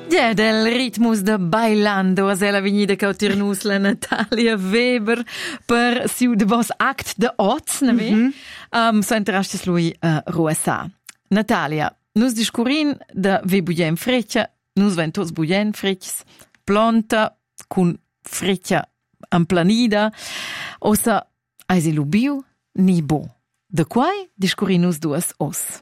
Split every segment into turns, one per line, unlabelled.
Ja, del ritmus de Bailando a ella vegnida cautirnus la Natalia Weber per siu de vos act de oz, ne ve? So entrastes lui Ruassa. Natalia, nus discurin de ve bugen freccia, nus ventos bugen freccs, planta cun freccia amplanida, ossa eisi lubiu ni bo. De quai discurin nus duas os.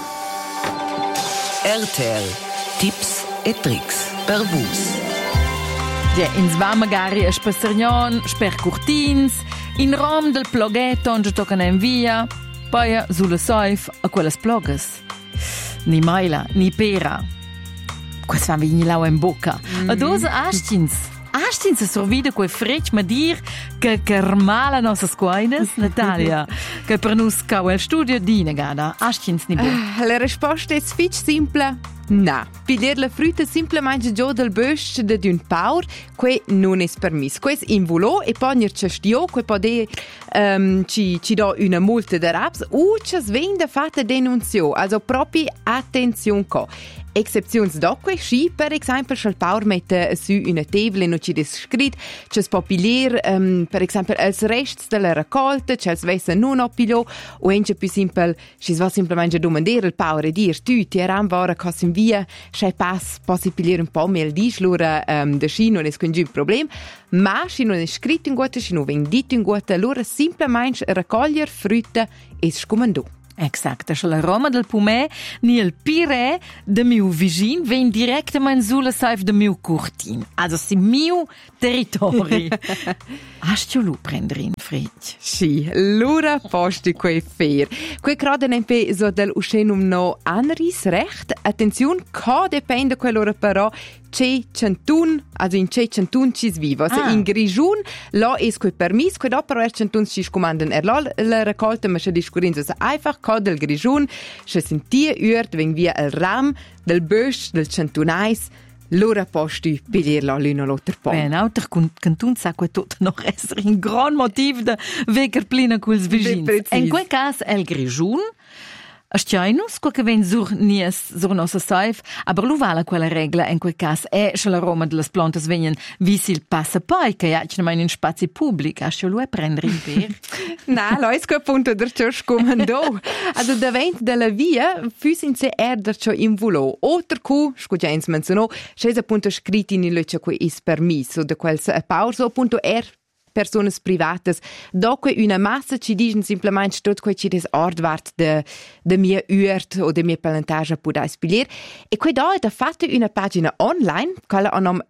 RTL Tips e tricks per vus.
Ja, ins va magari a Spassergnon, sper curtins, in rom del ploghetto onde toccano in via, poi sulle saif a quelles plogas. Ni maila, ni pera. Quas fan vigni lau in bocca. A dosa astins. Astins a sorvida quei frecch ma dir che carmala nossas squainas, Natalia, che per nus cau el studio di negada. Astins ni bo.
La risposta è fitch simple. No, pigliare la frutta semplicemente giù dal bosco di un paur, que non è permesso. Questo in volo e poi nel cestio, que pode ci do una multa de raps o ci svende fatta denunzio, also proprio attenzione co. Excepzions doque, sì, per esempio, se il paur mette su una tavola e non ci descrit, ci si può pigliare, per esempio, els rests della raccolta, ci si vesse non oppilò, o anche più semplice, ci si va semplicemente domandare il paur e dire, tu, ti eram vora cosa in via, se pass, possi pigliare un po' meglio di slura da sci, non è un problema, ma se non è scritto in guata, se non è detto in guata, allora semplicemente raccogliere frutta e scomandò.
Exact, also l'aroma del pumè ni il pire de miu vicin ven directament sulla saif de miu curtin. Also si miu territori. Hast lu prendere in freccia?
Sì, l'ora posti quei fer. Quei croden un pe so del uscenum no anris recht. Attenzione, co depende quell'ora però c'è centun, also in c'è centun ci sviva. Se in Grigiun lo es quei permis, quei dopo er centun ci scomandan la raccolta, ma se discurin so einfach co del Grigiun, se sentia urt ven via il ram del bösch del centunais. L'ora posti pigliarlo l'uno l'altro po'.
Ben, auter cantun sa que tot noch essere un gran motiv de veker plina culs vicins. In quel cas el Grigiun Asciainus, quel che ven sur nossa saif, aber lu vala quella regla in quel cas è che l'aroma delle plantas venien visi il passapai, che ja mai in spazi pubblic, ascio lu è prendere in per.
No, lo è che appunto der ciò scomandò. Also davanti della via, fus in se der ciò in volo. Oltre cu, scugiains menzionò, c'è appunto scritto in il che is permesso, de quel pausa appunto personas privatas. Doque una massa ci dicono semplicemente tutto quel che des ordwart de mia urt o de mia palantagia puda spiler. E qui da è fatta una pagina online, quella a nom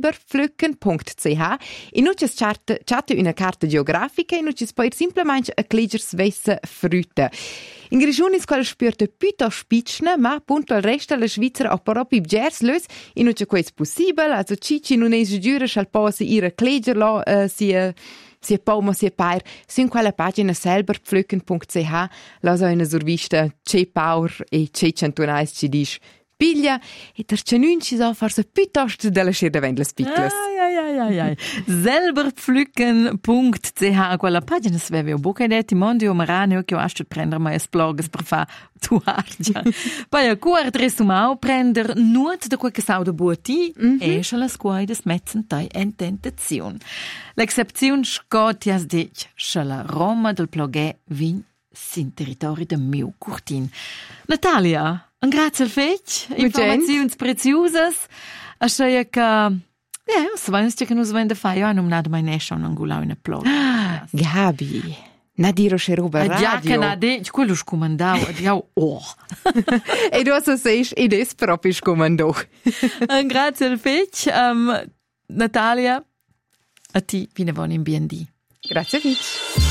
selberpflücken.ch, e non c'è chatte una carta geografica e non c'è poi semplicemente a clegger svessa frutta. In Grigiun is quella spürte piuttosto spicna, ma appunto il resto della Svizzera ha proprio gers lös, e non c'è questo possibile, also cici non è giura schal posi ihre cleggerlo sia pomo sia pair, su in quella pagina selberpflücken.ch la so una survista c'è paur e c'è centunais ci dice piglia e der cenun ci so forse piuttosto della scerda vendle spiccles.
Ai. Selberpflücken.ch quella pagina sveve o bocca detti mondi o maraneo che ho asciut prendere mai esplogas per fa tu argia. Poi a cuor resumau prender nuot da quel che sau da buoti e sche la squaides metzentai en tentazion. L'excepzion scotias dic sche la Roma del plogè vin sin territori de miu curtin. Natalia, un grazie al fetch, informazioni preziosas, a sceia che se vai che non svende fai, io non nada mai nesce un angulau in plog.
Gabi, na diro che roba radio.
Ja, che na de, quello scomandau, adiau,
E tu so seis, ed es proprio scomandau.
Grazie al fetch, Natalia, a ti, vine von in BND.
Grazie fetch.